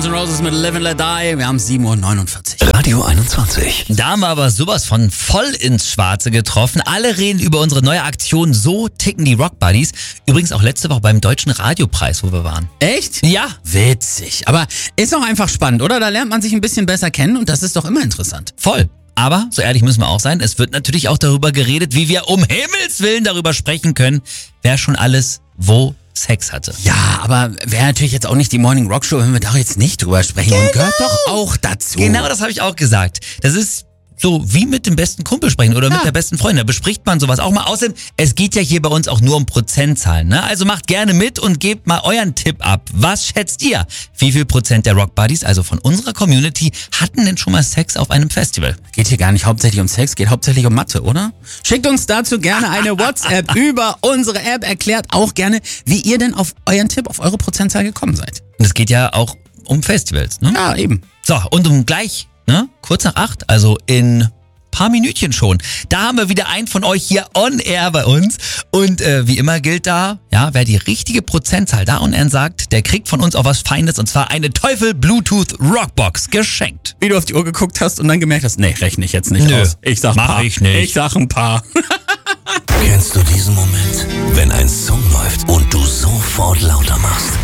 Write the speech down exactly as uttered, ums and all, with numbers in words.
Guns N' Roses mit Live and Let Die. Wir haben sieben Uhr neunundvierzig. Radio einundzwanzig. Da haben wir aber sowas von voll ins Schwarze getroffen. Alle reden über unsere neue Aktion So ticken die Rock Buddies. Übrigens auch letzte Woche beim Deutschen Radiopreis, wo wir waren. Echt? Ja. Witzig. Aber ist auch einfach spannend, oder? Da lernt man sich ein bisschen besser kennen und das ist doch immer interessant. Voll. Aber, so ehrlich müssen wir auch sein, es wird natürlich auch darüber geredet, wie wir um Himmels Willen darüber sprechen können, wer schon alles wo Sex hatte. Ja, aber wäre natürlich jetzt auch nicht die Morning Rock Show, wenn wir da jetzt nicht drüber sprechen. Genau. Und gehört doch auch dazu. Genau, das habe ich auch gesagt. Das ist so wie mit dem besten Kumpel sprechen oder Ja. mit der besten Freundin. Da bespricht man sowas auch mal. Außerdem, es geht ja hier bei uns auch nur um Prozentzahlen. Ne? Also macht gerne mit und gebt mal euren Tipp ab. Was schätzt ihr? Wie viel Prozent der Rock Buddies, also von unserer Community, hatten denn schon mal Sex auf einem Festival? Geht hier gar nicht hauptsächlich um Sex, geht hauptsächlich um Mathe, oder? Schickt uns dazu gerne eine WhatsApp über unsere App. Erklärt auch gerne, wie ihr denn auf euren Tipp, auf eure Prozentzahl gekommen seid. Und es geht ja auch um Festivals. Ne? Ja, eben. So, und um gleich, ne, kurz nach acht, also in paar Minütchen schon. Da haben wir wieder einen von euch hier on air bei uns. Und äh, wie immer gilt da, ja, wer die richtige Prozentzahl da on air sagt, der kriegt von uns auch was Feines, und zwar eine Teufel Bluetooth Rockbox geschenkt. Wie du auf die Uhr geguckt hast und dann gemerkt hast, nee, rechne ich jetzt nicht Nö, aus. Ich sag mach paar. ich nicht. Ich sag ein paar. Kennst du diesen Moment, wenn ein Song läuft und du sofort lauter machst?